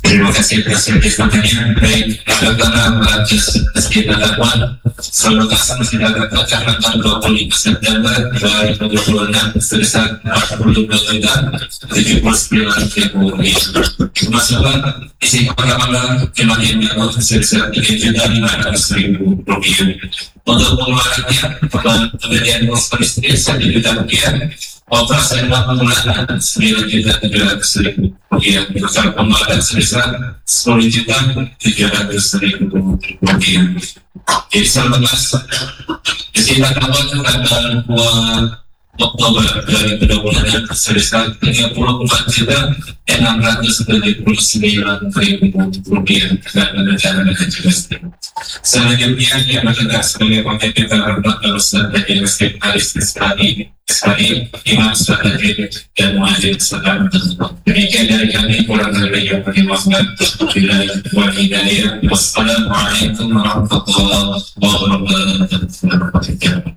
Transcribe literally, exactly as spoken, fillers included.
Terima kasih atas perhatiannya. Baik, dalam ratus sekitar delapan selalu kasar sekitar tanggal dua puluh lima September dua ribu dua puluh enam sebesar empat puluh dua juta tujuh puluh sembilan ribu rupiah. Masalah isi pertama kematian yang sebesar tiga juta lima ratus ribu rupiah. Untuk pengeluarannya, pembelian listrik satu juta rupiah. Operasi pengeluaran sembilan juta tujuh ratus ribu rupiah, besar pengeluaran sebesar sepuluh juta tujuh ratus ribu rupiah. Jadi selepas disita awal tanggal dua Oktober dua ribu dua puluh enam sebesar tiga puluh empat juta enam ratus tujuh puluh sembilan ribu rupiah dan negara juga. Selanjutnya yang bertugas sebagai kompetitor harus menjadi sekretaris Islami Islami Imam Strategi dan Muhajir Sedang. Demikian dari kami, kurang lebih yang berdimaksud bila buat hidayah. Wassalamualaikum warahmatullahi wabarakatuh.